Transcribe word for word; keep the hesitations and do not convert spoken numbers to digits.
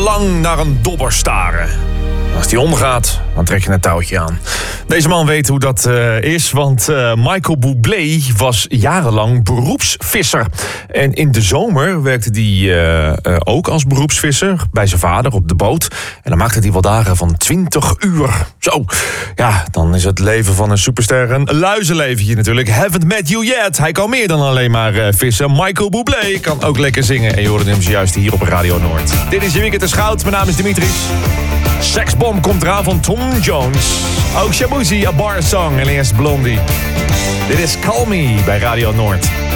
urenlang naar een dobber staren. Als die ondergaat, dan trek je een touwtje aan. Deze man weet hoe dat uh, is, want uh, Michael Bublé was jarenlang beroepsvisser. En in de zomer werkte hij uh, uh, ook als beroepsvisser bij zijn vader op de boot. En dan maakte hij wel dagen van twintig uur. Zo, ja, dan is het leven van een superster een luizenleventje natuurlijk. Haven't met you yet. Hij kan meer dan alleen maar uh, vissen. Michael Bublé kan ook lekker zingen. En je hoorde hem zojuist hier op Radio Noord. Dit is je Weekend de Schout. Mijn naam is Dimitris. Seksbom komt eraan van Tom Jones. Ook Shabuzi, A Bar Song en eerst Blondie. Dit is Call Me bij Radio Noord.